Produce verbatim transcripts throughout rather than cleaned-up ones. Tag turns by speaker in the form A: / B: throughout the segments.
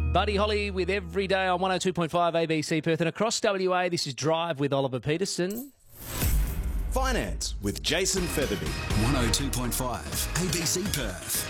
A: Buddy Holly with Every Day on one oh two point five A B C Perth and across W A. This is Drive with Oliver Peterson.
B: Finance with Jason Featherby.
C: one oh two point five A B C Perth.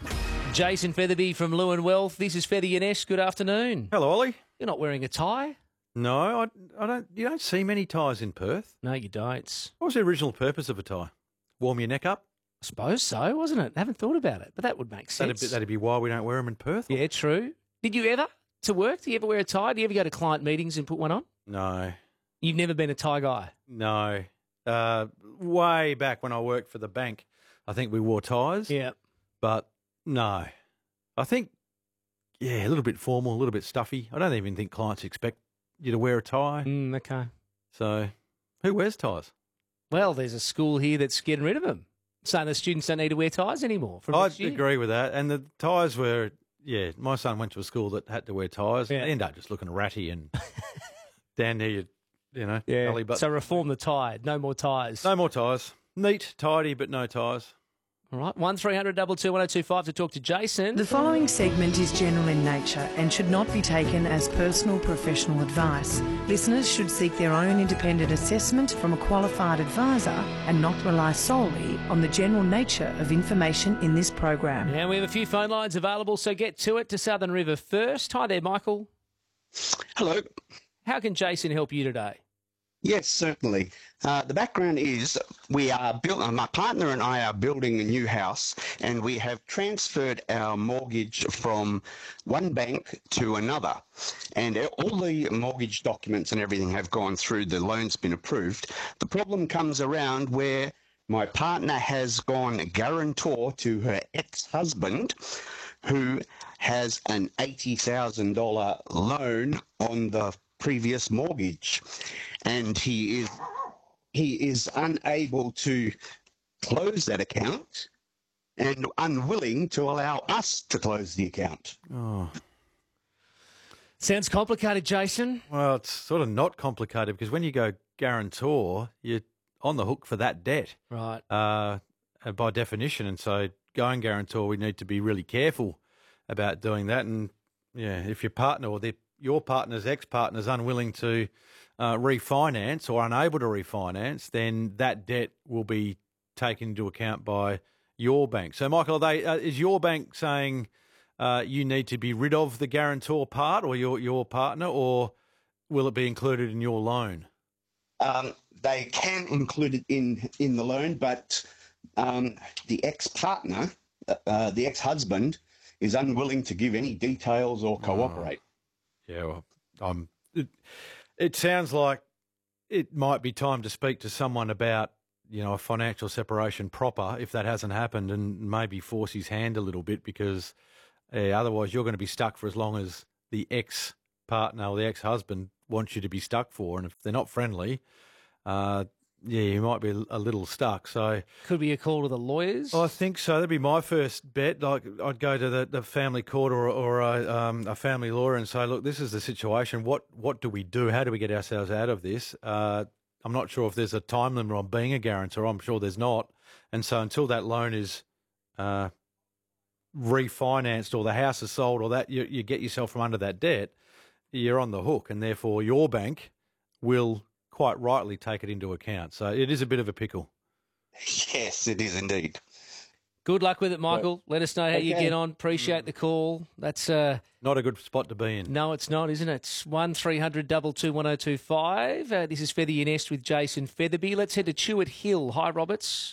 A: Jason Featherby from Lewin Wealth. This is Feather Yanesh. Good afternoon.
D: Hello, Ollie.
A: You're not wearing a tie?
D: No, I, I don't. You don't see many ties in Perth.
A: No, you don't.
D: What was the original purpose of a tie? Warm your neck up.
A: I suppose so, wasn't it? I haven't thought about it, but that would make sense.
D: That'd be, that'd be why we don't wear them in Perth.
A: Yeah, true. Did you ever, to work, do you ever wear a tie? Do you ever go to client meetings and put one on?
D: No,
A: You've never been a tie guy?
D: no. Uh, way back when I worked for the bank, I think we wore ties.
A: Yeah.
D: But no, I think yeah, a little bit formal, a little bit stuffy. I don't even think clients expect you to wear a tie.
A: Mm, okay.
D: So, who wears ties?
A: Well, there's a school here that's getting rid of them, saying the students don't need to wear ties anymore. From
D: I
A: next year.
D: agree with that. And the ties were, yeah, my son went to a school that had to wear ties.
A: Yeah.
D: And they end up just looking ratty and down there, you, you know,
A: Yeah.
D: belly button.
A: So reform the tie. No more ties.
D: No more ties. Neat, tidy, but no ties.
A: All right. one three hundred two two one oh two five to talk to Jason.
E: The following segment is general in nature and should not be taken as personal professional advice. Listeners should seek their own independent assessment from a qualified advisor and not rely solely on the general nature of information in this program.
A: And we have a few phone lines available, so get to it to Southern River first. Hi there, Michael.
F: Hello.
A: How can Jason help you today?
F: Yes, certainly. Uh, the background is we are built. Uh, my partner and I are building a new house, and we have transferred our mortgage from one bank to another. And all the mortgage documents and everything have gone through. The loan's been approved. The problem comes around where my partner has gone guarantor to her ex-husband, who has an eighty thousand dollars loan on the previous mortgage, and he is he is unable to close that account and unwilling to allow us to close the account.
D: Oh,
A: Sounds complicated, Jason.
D: well, it's sort of not complicated because when you go guarantor, you're on the hook for that debt
A: Right.
D: uh, uh, by definition. And so going guarantor, we need to be really careful about doing that. And, yeah, if your partner or their your partner's ex-partner's unwilling to uh, refinance or unable to refinance, then that debt will be taken into account by your bank. So, Michael, are they, uh, is your bank saying uh, you need to be rid of the guarantor part or your, your partner, or will it be included in your loan?
F: Um, they can include it in, in the loan, but um, the ex-partner, uh, the ex-husband, is unwilling to give any details or cooperate.
D: Yeah, well, um, it, it sounds like it might be time to speak to someone about, you know, a financial separation proper if that hasn't happened, and maybe force his hand a little bit, because uh, otherwise you're going to be stuck for as long as the ex-partner or the ex-husband wants you to be stuck for. And if they're not friendly, uh, yeah, you might be a little stuck. So
A: Could be a call to the lawyers.
D: I think so. That'd be my first bet. Like, I'd go to the, the family court or, or a, um, a family lawyer and say, look, this is the situation. What what do we do? How do we get ourselves out of this? Uh, I'm not sure if there's a time limit on being a guarantor. I'm sure there's not. And so until that loan is uh, refinanced or the house is sold or that you, you get yourself from under that debt, you're on the hook, and therefore your bank will quite rightly take it into account. So it is a bit of a pickle.
F: Yes, it is indeed.
A: Good luck with it, Michael. Let us know how you
F: Okay.
A: get on. Appreciate the call. That's uh,
D: Not a good spot to be in.
A: no, it's not, isn't it? It's one three hundred two two one oh two five. Uh, this is Feather Your Nest with Jason Featherby. Let's head to Chewett Hill. Hi, Roberts.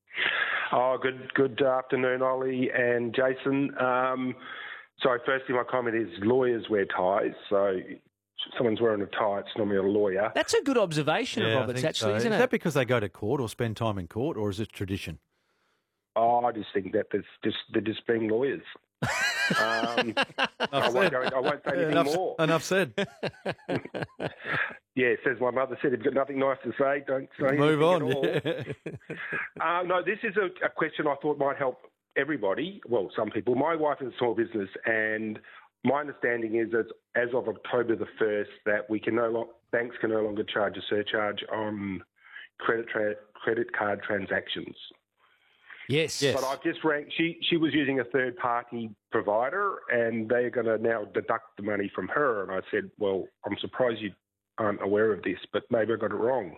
G: Oh, good good afternoon, Ollie and Jason. Um, sorry, firstly, my comment is lawyers wear ties, so if someone's wearing a tie, it's normally a lawyer.
A: That's a good observation of
D: Yeah, I
A: Roberts,
D: think
A: actually,
D: so.
A: isn't
D: Is
A: it?
D: that because they go to court or spend time in court, or is it tradition?
G: Oh, I just think that there's just they're just being lawyers. Um, I, won't go, I won't say anything
D: enough,
G: more.
D: enough said.
G: Yeah, says my mother said, if you've got nothing nice to say, don't say
D: Move
G: anything
D: on.
G: at all. Uh, no, this is a, a question I thought might help everybody. Well, some people. My wife is a small business, and my understanding is that as of October the first, that we can no lo- banks can no longer charge a surcharge on credit tra- credit card transactions.
A: Yes.
D: Yes.
G: But I've just rang. She she was using a third party provider, and they're going to now deduct the money from her. And I said, well, I'm surprised you aren't aware of this, but maybe I got it wrong.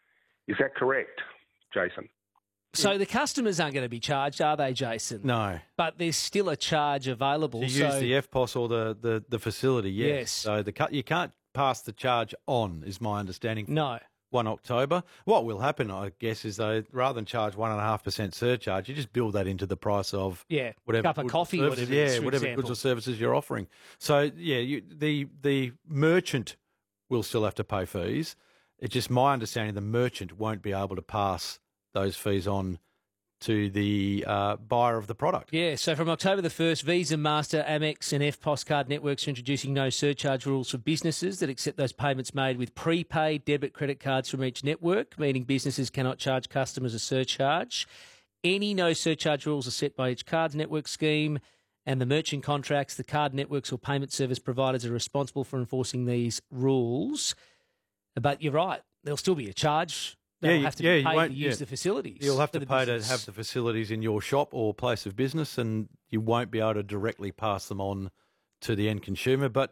G: Is that correct, Jason?
A: So the customers aren't going to be charged, are they, Jason?
D: No.
A: But there's still a charge available.
D: To
A: so
D: use the F P O S or the, the, the facility, yes.
A: Yes.
D: So the cu- you can't pass the charge on, is my understanding.
A: No.
D: One October. What will happen, I guess, is they rather than charge one and a half percent surcharge, you just build that into the price of
A: Yeah,
D: whatever
A: cup of
D: goods or
A: coffee or
D: services-
A: whatever it is,
D: yeah,
A: for
D: whatever
A: example.
D: goods or services you're offering. So yeah, you, the the merchant will still have to pay fees. It's just my understanding the merchant won't be able to pass those fees on to the uh, buyer of the product.
A: Yeah, so from October the first, Visa, Master, Amex and F P O S card networks are introducing no surcharge rules for businesses that accept those payments made with prepaid debit credit cards from each network, meaning businesses cannot charge customers a surcharge. Any no surcharge rules are set by each card's network scheme, and the merchant contracts, the card networks or payment service providers are responsible for enforcing these rules. But you're right, there'll still be a charge. They'll
D: Yeah, you-
A: have to
D: yeah,
A: be
D: you
A: paid to
D: won't-
A: use
D: yeah.
A: the facilities.
D: You'll have
A: for
D: to
A: the
D: pay
A: business.
D: to have the facilities in your shop or place of business, and you won't be able to directly pass them on to the end consumer. But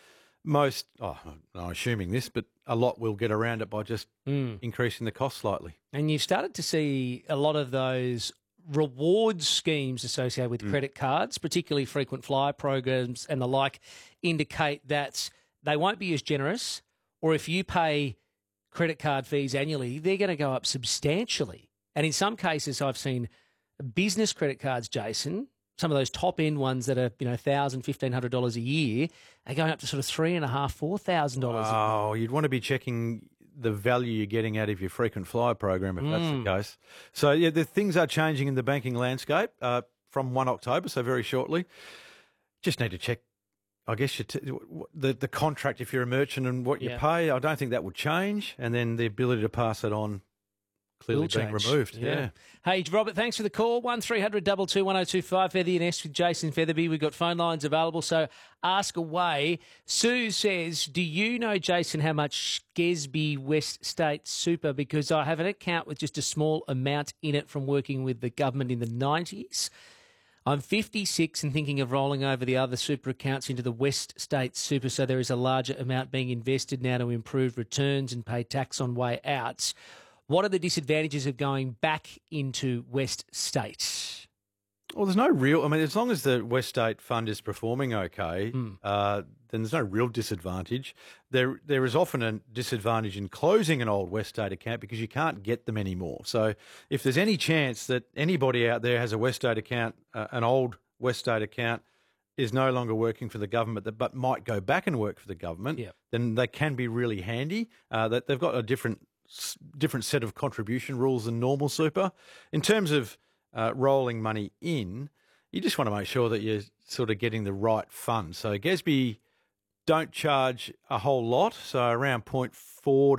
D: most, oh, I'm assuming this, but a lot will get around it by just
A: Mm.
D: increasing the cost slightly.
A: And you've started to see a lot of those reward schemes associated with credit cards, particularly frequent flyer programs and the like, indicate that they won't be as generous, or if you pay credit card fees annually, they're going to go up substantially. And in some cases, I've seen business credit cards, Jason, some of those top end ones that are, you know, one thousand dollars, fifteen hundred dollars a year, are going up to sort of three and a half, four thousand dollars.
D: Oh, you'd want to be checking the value you're getting out of your frequent flyer program if that's
A: Mm.
D: the case. So yeah, the things are changing in the banking landscape uh, from one October, so very shortly. Just need to check, I guess, your t- the the contract if you're a merchant and what you
A: Yeah.
D: pay. I don't think that would change, and then the ability to pass it on clearly
A: Will
D: being
A: change.
D: removed. Yeah.
A: Hey, Robert, thanks for the call. one three hundred two two one oh two five, Feather and Est with Jason Featherby. We've got phone lines available, so ask away. Sue says, do you know, Jason, how much Gesby West State Super? Because I have an account with just a small amount in it from working with the government in the nineties. I'm fifty-six and thinking of rolling over the other super accounts into the West State Super, so there is a larger amount being invested now to improve returns and pay tax on way out. What are the disadvantages of going back into West State?
D: Well, there's no real. I mean, as long as the West State Fund is performing okay,
A: Mm.
D: uh, then there's no real disadvantage. There, there is often a disadvantage in closing an old West State account because you can't get them anymore. So, if there's any chance that anybody out there has a West State account, uh, an old West State account, is no longer working for the government, that but might go back and work for the government,
A: Yep.
D: then they can be really handy. Uh, that they've got a different, different set of contribution rules than normal super. In terms of Uh, rolling money in, you just want to make sure that you're sort of getting the right fund. So Gesby don't charge a whole lot, so around zero point four